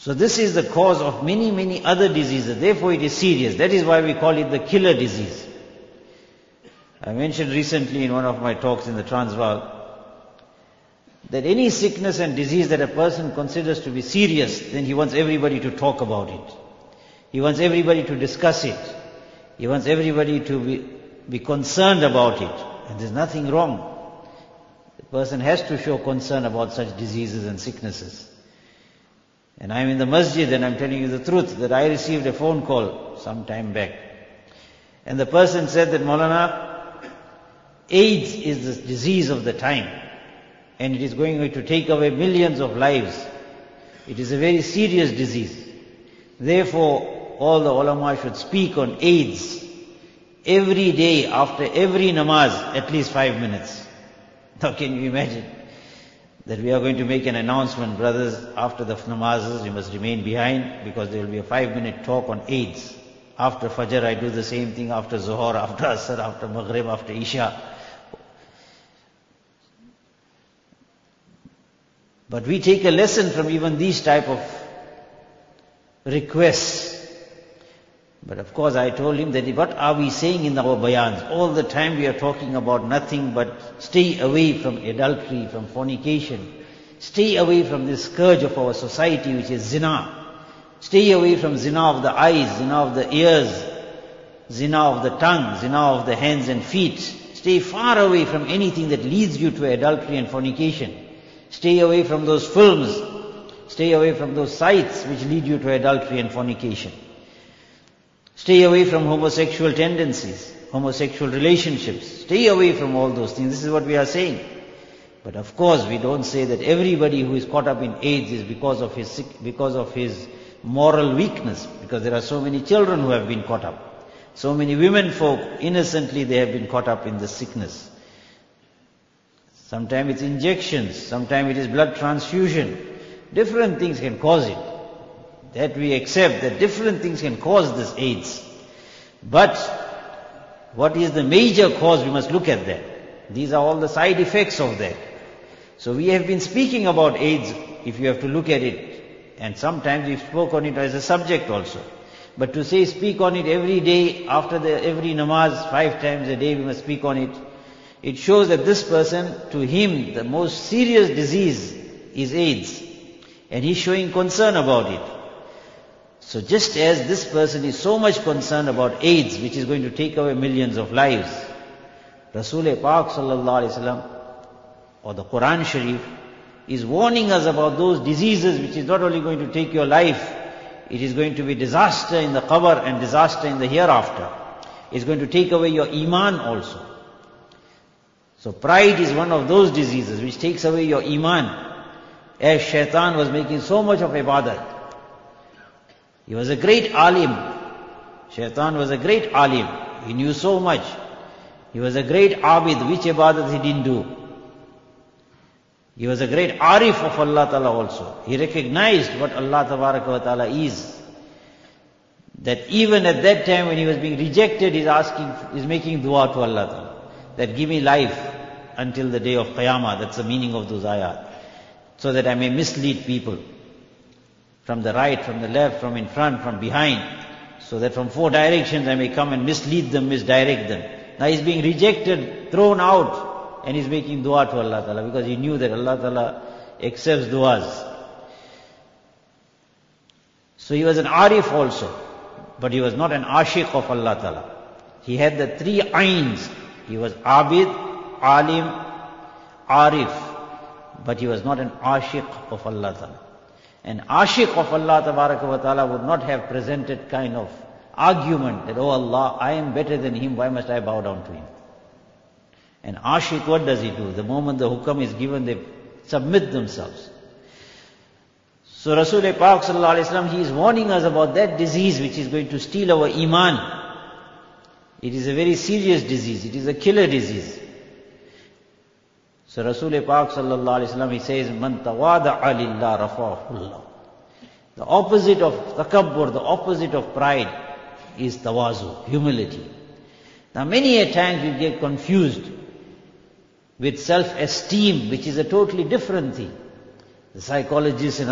So this is the cause of many other diseases. Therefore it is serious. That is why we call it the killer disease. I mentioned recently in one of my talks in the Transvaal that any sickness and disease that a person considers to be serious, then he wants everybody to talk about it. He wants everybody to discuss it. He wants everybody to be concerned about it. And there's nothing wrong. The person has to show concern about such diseases and sicknesses. And I'm in the masjid and I'm telling you the truth that I received a phone call some time back. And the person said that, Maulana, AIDS is the disease of the time. And it is going to take away millions of lives. It is a very serious disease. Therefore, all the ulama should speak on AIDS every day after every namaz, at least 5 minutes. Now can you imagine that we are going to make an announcement, brothers, after the namazes, you must remain behind because there will be a 5-minute talk on AIDS. After Fajr I do the same thing, after Zuhur, after Asr, after Maghrib, after Isha. But we take a lesson from even these type of requests. But of course I told him that what are we saying in our bayans? All the time we are talking about nothing but stay away from adultery, from fornication. Stay away from this scourge of our society which is zina. Stay away from zina of the eyes, zina of the ears, zina of the tongue, zina of the hands and feet. Stay far away from anything that leads you to adultery and fornication. Stay away from those films. Stay away from those sites which lead you to adultery and fornication. Stay away from homosexual tendencies, homosexual relationships. Stay away from all those things. This is what we are saying. But of course we don't say that everybody who is caught up in AIDS is because of his moral weakness. Because there are so many children who have been caught up. So many women folk, innocently they have been caught up in this sickness. Sometimes it's injections, sometimes it is blood transfusion. Different things can cause it. That we accept that different things can cause this AIDS. But what is the major cause? We must look at that. These are all the side effects of that. So we have been speaking about AIDS, if you have to look at it. And sometimes we spoke on it as a subject also. But to say speak on it every day, after every namaz, 5 times a day we must speak on it. It shows that this person, to him, the most serious disease is AIDS. And he's showing concern about it. So just as this person is so much concerned about AIDS, which is going to take away millions of lives, Rasul Pak sallallahu alaihi wasallam, or the Quran Sharif, is warning us about those diseases which is not only going to take your life, it is going to be disaster in the qabr and disaster in the hereafter. It's going to take away your iman also. So pride is one of those diseases which takes away your iman. As Shaitan was making so much of ibadat. He was a great alim. Shaitan was a great alim. He knew so much. He was a great abid. Which ibadat he didn't do? He was a great arif of Allah Ta'ala also. He recognized what Allah Ta'ala is. That even at that time when he was being rejected, he's making dua to Allah Ta'ala. That give me life until the day of Qiyamah. That's the meaning of those ayat. So that I may mislead people. From the right, from the left, from in front, from behind. So that from 4 directions I may come and mislead them, misdirect them. Now he's being rejected, thrown out, and he's making dua to Allah Ta'ala because he knew that Allah Ta'ala accepts duas. So he was an arif also, but he was not an ashiq of Allah Ta'ala. He had the 3 ains. He was abid, alim, arif, but he was not an ashiq of Allah Ta'ala. An ashiq of Allah Ta'ala would not have presented kind of argument that, oh Allah, I am better than him, why must I bow down to him? An ashiq, what does he do? The moment the hukam is given, they submit themselves. So Rasul Pak sallallahu alaihi wasallam, he is warning us about that disease which is going to steal our iman. It is a very serious disease. It is a killer disease. So Rasul Pak sallallahu alaihi wasallam, he says, Man tawada'a lillah rafa'ahullah. The opposite of takabbur, the opposite of pride is tawazu, humility. Now many a times we get confused with self-esteem, which is a totally different thing. The psychologists and